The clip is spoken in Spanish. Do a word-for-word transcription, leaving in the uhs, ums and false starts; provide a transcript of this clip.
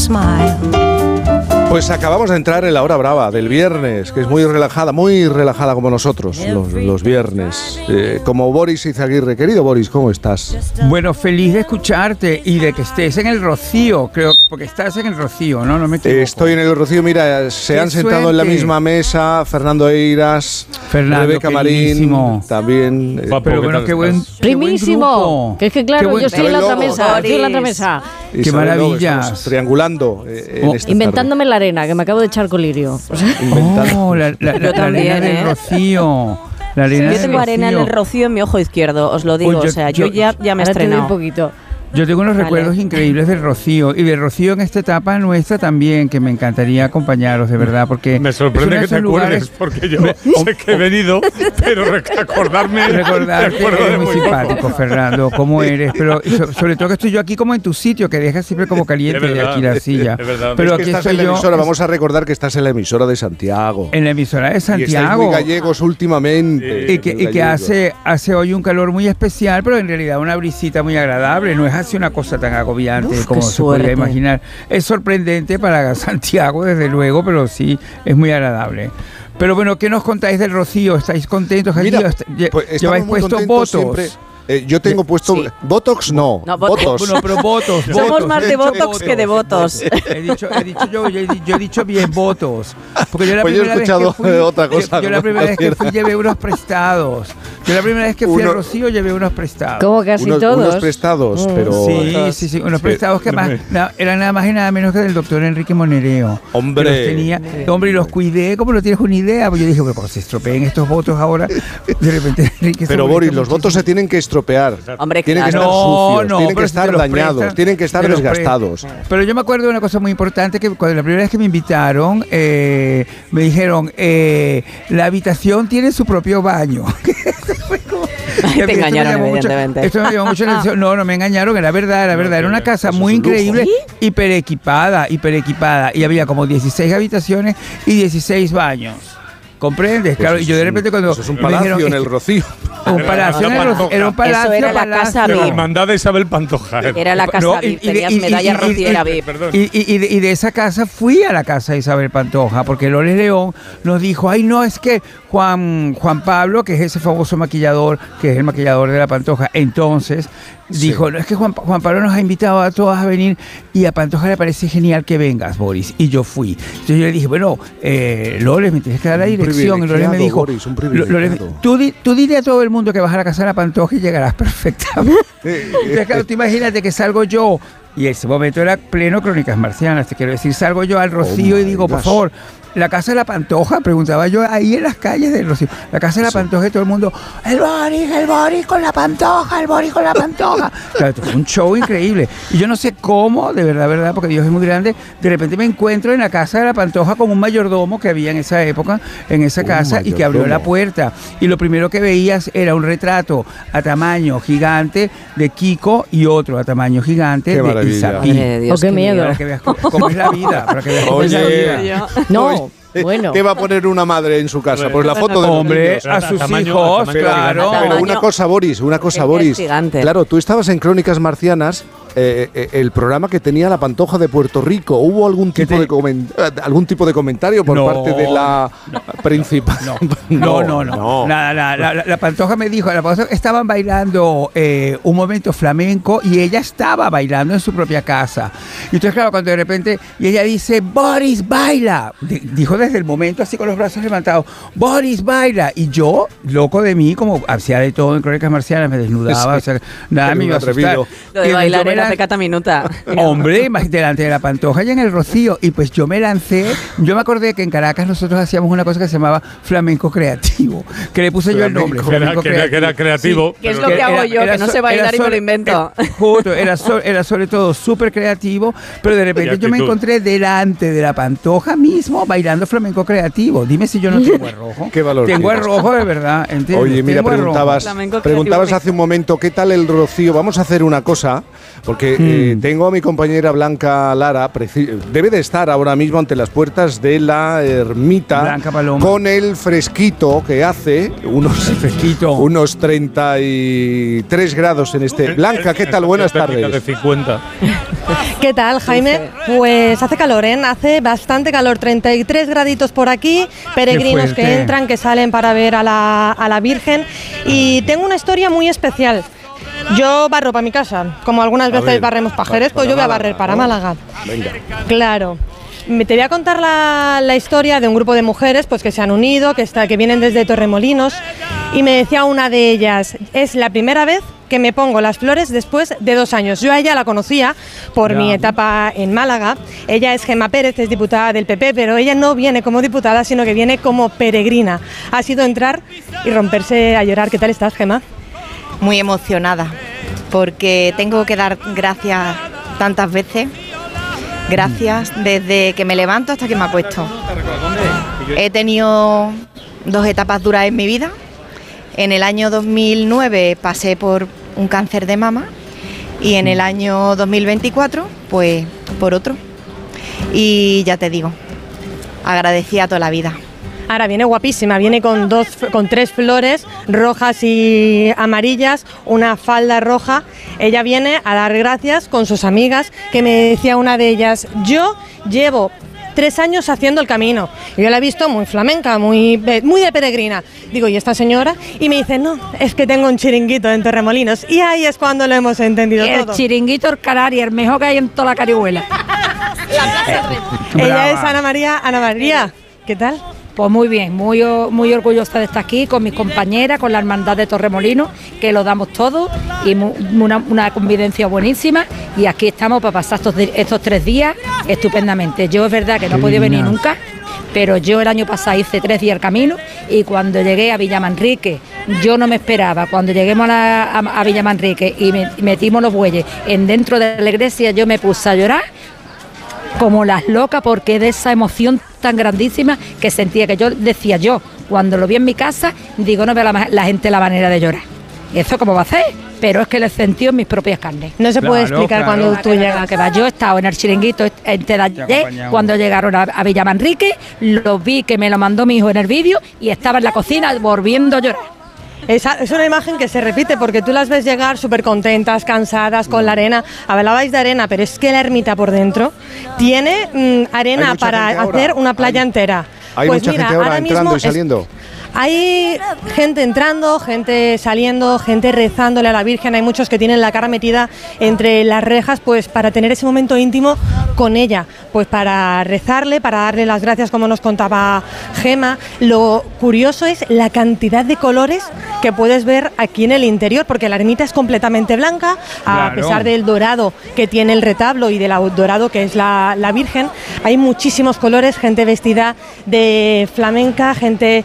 smile. Pues acabamos de entrar en la hora brava del viernes, que es muy relajada, muy relajada como nosotros, los, los viernes. Eh, como Boris Izaguirre. Querido Boris, ¿cómo estás? Bueno, feliz de escucharte y de que estés en el Rocío, creo, porque estás en el Rocío, ¿no? No me equivoco. Eh, estoy en el Rocío, mira, se Qué han sentado suerte. en la misma mesa Fernando Eiras, Fernando, Rebeca queridísimo. Marín, también. eh, Pero bueno, qué buen, qué buen Primísimo. grupo. Que es que claro, Qué buen- yo estoy en la otra Isabel mesa, Lobo. estoy en la otra mesa. Qué Isabel Lobo, maravillas. estamos triangulando eh, en Oh, esta Inventándome la arena, que me acabo de echar colirio. tarde. Inventando. Oh, la, la, la, Yo la también, arena del ¿eh? Rocío. La arena Yo del tengo arena en Rocío. el Rocío en mi ojo izquierdo, os lo digo. Pues yo- o sea, yo, yo- ya, ya me he Ahora te doy un estrenado. poquito. Yo tengo unos Vale. recuerdos increíbles del Rocío y del Rocío en esta etapa nuestra también, que me encantaría acompañaros, de verdad, porque Me es sorprende uno de que te esos acuerdes, lugares- porque yo Me- sé que he venido, pero rec- acordarme... Recordarte, me acuerdo de eres muy muy simpático, poco. Fernando, cómo eres, pero so- sobre todo que estoy yo aquí como en tu sitio, que dejas siempre como caliente Es verdad, aquí la silla. es verdad. Pero Es que aquí estás estoy en la yo emisora, vamos a recordar que estás en la emisora de Santiago. en la emisora de Y estáis Santiago. muy gallegos últimamente. Y que, muy y que gallegos. hace, hace hoy un calor muy especial, pero en realidad una brisita muy agradable. No es así una cosa tan agobiante Uf, como qué se podría suerte. imaginar. Es sorprendente para Santiago, desde luego, pero sí, es muy agradable. Pero bueno, ¿qué nos contáis del Rocío? ¿Estáis contentos allí? Mira, ¿O est- lle- pues estamos ¿Lleváis muy puestos contentos votos? siempre. Eh, yo tengo puesto... Sí. Botox no, No, votos. votos. Bueno, pero votos, Somos votos. más He de dicho botox que de votos. He dicho, he dicho yo, yo, he di- yo he dicho bien votos. Porque yo la Pues yo he primera vez escuchado que fui, otra cosa, Yo, yo la ¿no? primera vez que fui Cierta. llevé unos prestados. Yo la primera vez que fui Uno- al Rocío llevé unos prestados. Como casi unos, todos. unos prestados, Mm. pero... Sí, sí, sí, unos Sí. prestados que más, na- eran nada más y nada menos que del doctor Enrique Monereo. Hombre. Que los tenía, hombre, y los cuidé, como no tienes una idea. Pues yo dije, bueno, pues se estropeen estos votos ahora. De repente Enrique se Pero molesta Boris, los votos se muchísimo. tienen que estropear. Hombre, tienen que claro. estar No, sucios, no, tienen que pero si te estar los dañados, prestan, tienen que estar te los desgastados. prestan. Pero yo me acuerdo de una cosa muy importante, que cuando la primera vez que me invitaron, eh, me dijeron, eh, la habitación tiene su propio baño. Te Y a mí esto me engañaron, llamó mucho- evidentemente. Esto me llamó mucho la atención. No, no me engañaron, era verdad, era verdad. Era una casa eso muy es un lujo. increíble, hiper equipada, hiper equipada. Y había como dieciséis habitaciones y dieciséis baños. ¿Comprendes? Pues Claro, y eso yo de es un- repente cuando eso es un me palacio dijeron, en el Rocío. un palacio, en el Rocío, era un palacio, Eso era la palacio. casa De la VIP. hermandad de Isabel Pantoja. Era la casa No, VIP, y- y de- tenías y- medalla y- y- rociera y- VIP. Perdón. Y, y- y de, y de esa casa fui a la casa de Isabel Pantoja, porque Loles León nos dijo, ay no, es que Juan, Juan Pablo, que es ese famoso maquillador, que es el maquillador de la Pantoja, entonces dijo, no, es que Juan, Juan Pablo nos ha invitado a todas a venir y a Pantoja le parece genial que vengas, Boris. Y yo fui. Entonces yo le dije, bueno, eh, Loles, me tienes que dar la Un dirección. Y Loles me privilegiado, dijo, Boris, un Lo- privilegiado. Loles, tú, di- tú dile a todo el mundo que vas a la casa de la Pantoja y llegarás perfectamente. Entonces, claro, tú imagínate que salgo yo, y ese momento era pleno Crónicas Marcianas, te quiero decir, salgo yo al Rocío Oh y my digo, por gosh. favor, la casa de la Pantoja, preguntaba yo ahí en las calles del Rocío, la casa de la Sí. Pantoja y todo el mundo, el Boris, el Boris con la Pantoja, el Boris con la Pantoja. Claro, esto fue un show increíble. Y yo no sé cómo, de verdad, verdad, porque Dios es muy grande, de repente me encuentro en la casa de la Pantoja con un mayordomo que había en esa época, en esa Un casa, y que abrió la mayordomo. puerta. Y lo primero que veías era un retrato a tamaño gigante de Kiko y otro a tamaño gigante Qué de maravilla. Isapi. Madre de Dios, Oh, qué miedo. Para que veas cómo, cómo es la vida. Para que veas cómo es la Oye. vida. No, Eh, bueno. ¿Qué va a poner una madre en su casa? Pues la foto de los Hombre, niños. a sus Tamaño- hijos, tamaño claro. gigante. Pero Tamaño- una cosa, Boris, una cosa, Es que es Boris. gigante. Claro, tú estabas en Crónicas Marcianas, eh, eh, el programa que tenía la Pantoja de Puerto Rico. ¿Hubo algún ¿Qué tipo, te- de, comen- eh, algún tipo de comentario por No. parte de la principal? No, no, no, no. Nada, nada, la, la- la Pantoja me dijo, la Pantoja estaban bailando eh, un momento flamenco y ella estaba bailando en su propia casa. Y entonces, claro, cuando de repente, y ella dice, Boris, baila. Di- dijo desde el momento así con los brazos levantados, Boris, baila. Y yo, loco de mí, como hacía de todo en Crónicas Marcianas, me desnudaba, Sí. o sea, nada, Eres me un iba a asustar. atrevido. Lo Y de yo bailar me era lan- pecata minuta. Hombre, imagínate, delante de la Pantoja y en el Rocío. Y pues yo me lancé. Yo me acordé que en Caracas nosotros hacíamos una cosa que se llamaba flamenco creativo. Que le puse yo el nombre. Que era- flamenco que era- que era creativo. ¿Qué es pero lo que no- hago yo? Que no so- sé bailar y me lo sobre- invento. eh, justo, era, so- era sobre todo súper creativo, pero de repente Y yo me actitud. encontré delante de la Pantoja mismo bailando flamenco creativo. Dime si yo no tengo el rojo. Qué valor Tengo el tienes. rojo de verdad, ¿entiendes? Oye, mira, Tengo el rojo. preguntabas, Flamenco preguntabas creativo hace un momento qué tal el Rocío. Vamos a hacer una cosa porque Mm. eh, tengo a mi compañera Blanca Lara, preci- debe de estar ahora mismo ante las puertas de la ermita Blanca Paloma. con el fresquito que hace, unos, Fresquito. unos treinta y tres grados en este. Blanca, ¿qué tal? Buenas De tardes. cincuenta. ¿Qué tal, Jaime? Pues hace calor, ¿eh? Hace bastante calor, treinta y tres graditos por aquí, peregrinos fuerte. que entran, que salen para ver a la, a la Virgen. Y tengo una historia muy especial. Yo barro para mi casa, como algunas A veces ver, barremos pajeres, pa- pues para yo voy a Málaga, barrer para ¿no? Málaga. Venga. Claro. Me- Te voy a contar la, la historia de un grupo de mujeres pues, que se han unido, que, está, que vienen desde Torremolinos, y me decía una de ellas, es la primera vez que me pongo las flores después de dos años. Yo a ella la conocía por Ya. mi etapa en Málaga. Ella es Gemma Pérez, es diputada del P P, pero ella no viene como diputada, sino que viene como peregrina. Ha sido entrar y romperse a llorar. ¿Qué tal estás, Gemma? Muy emocionada, porque tengo que dar gracias tantas veces. Gracias desde que me levanto hasta que me acuesto. He tenido dos etapas duras en mi vida. En el año dos mil nueve pasé por un cáncer de mama y en el año dos mil veinticuatro, pues por otro. Y ya te digo, agradecida toda la vida. Ahora viene guapísima, viene con dos, con tres flores rojas y amarillas, una falda roja. Ella viene a dar gracias con sus amigas, que me decía una de ellas, yo llevo tres años haciendo el camino. Y yo la he visto muy flamenca, muy, muy de peregrina. Digo, ¿y esta señora? Y me dice, no, es que tengo un chiringuito en Torremolinos. Y ahí es cuando lo hemos entendido El todo. chiringuito el canario, el mejor que hay en toda la carihuela. Ella Brava. es Ana María. Ana María, ¿qué tal? Pues muy bien, muy, o- muy orgullosa de estar aquí con mis compañeras, con la hermandad de Torremolinos, que lo damos todo y mu- una, una convivencia buenísima. Y aquí estamos para pasar estos, di- estos tres días estupendamente. Yo es verdad que no he Qué podido venir divina. nunca, pero yo el año pasado hice tres días el camino y cuando llegué a Villamanrique, yo no me esperaba. Cuando lleguemos a, la- a, a Villamanrique y me- metimos los bueyes en dentro de la iglesia, yo me puse a llorar como las locas, porque de esa emoción tan grandísima que sentía, que yo decía yo, cuando lo vi en mi casa, digo, no veo la, la gente la manera de llorar. ¿Eso cómo va a ser? Pero es que lo sentí en mis propias carnes. No se puede Claro, explicar claro. cuando tú llegas. Que va, yo he estado en el chiringuito en Te Tedalle acompañamos. cuando llegaron a, a Villamanrique, lo vi que me lo mandó mi hijo en el vídeo y estaba en la cocina volviendo a llorar. Esa- es una imagen que se repite porque tú las ves llegar súper contentas, cansadas, con la arena. Hablabais de arena, pero es que la ermita por dentro tiene mm, Hay arena mucha para gente ahora. hacer una playa Hay- entera. Hay Pues mucha mira, gente ahora ahora entrando mismo y es- saliendo. Hay gente entrando, gente saliendo, gente rezándole a la Virgen. Hay muchos que tienen la cara metida entre las rejas, pues para tener ese momento íntimo con ella, pues para rezarle, para darle las gracias, como nos contaba Gema. Lo curioso es la cantidad de colores que puedes ver aquí en el interior, porque la ermita es completamente blanca, a Claro. pesar del dorado que tiene el retablo y del dorado que es la, la Virgen. Hay muchísimos colores, gente vestida de flamenca, gente